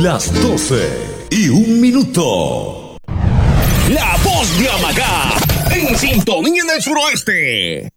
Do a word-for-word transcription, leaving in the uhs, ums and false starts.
Las doce y un minuto. La voz de Amagá, en sintonía en el suroeste.